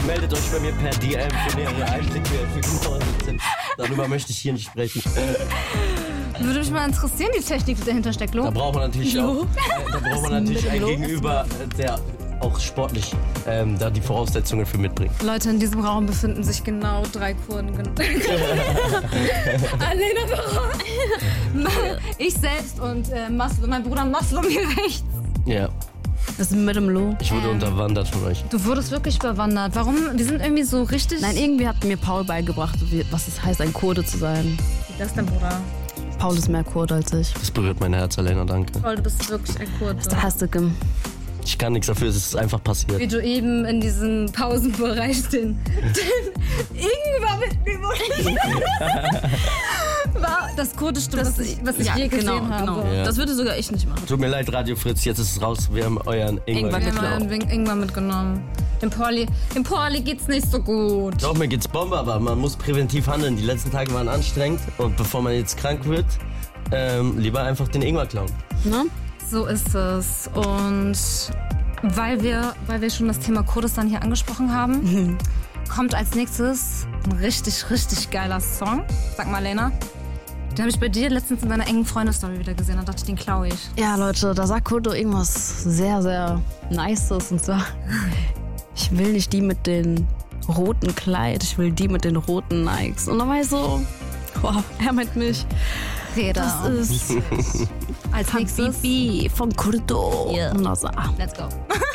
meldet euch bei mir per DM für nähere Einblicke, für genauere Tipps. Darüber möchte ich hier nicht sprechen. Würde mich mal interessieren, die Technik, die dahinter steckt, Lo. Da braucht man natürlich auch, einen Gegenüber, der auch sportlich da die Voraussetzungen für mitbringt. Leute, in diesem Raum befinden sich genau 3 Kurden. Alena, ich selbst und mein Bruder Maslum hier rechts. Ja. Das ist mit dem Lo. Ich wurde unterwandert von euch. Du wurdest wirklich bewandert. Warum? Wir sind irgendwie so richtig... Nein, irgendwie hat mir Paul beigebracht, was es heißt, ein Kurde zu sein. Wie das denn, Bruder? Paul ist mehr Kurde als ich. Das berührt mein Herz, Alena, danke. Paul, du bist wirklich ein Kurde. Das hast du Gim. Ich kann nichts dafür, es ist einfach passiert. Wie du eben in diesem Pausenbereich den Ingwer mitnehmen war das Kurdischste, was ich je gesehen habe. Genau. Ja. Das würde sogar ich nicht machen. Tut mir leid, Radio Fritz, jetzt ist es raus. Wir haben euren Ingwer Wir geklaut. haben Ingwer mitgenommen. Dem Pauli geht's nicht so gut. Doch, mir geht's Bombe, aber man muss präventiv handeln. Die letzten Tage waren anstrengend und bevor man jetzt krank wird, lieber einfach den Ingwer klauen. Ne? So ist es. Und weil wir schon das Thema Kurdistan hier angesprochen haben, kommt als nächstes ein richtig, richtig geiler Song. Sag mal, Lena. Den habe ich bei dir letztens in deiner engen Freundestory wieder gesehen und dachte, den klaue ich. Ja, Leute, da sagt Kurdo irgendwas sehr, sehr Nices. Und zwar, ich will nicht die mit den roten Kleid, ich will die mit den roten Nikes. Und dann war ich so, wow, er meint mich. Das ist als nächstes Habibi von Kurdo. Yeah. Und dann so, Let's go.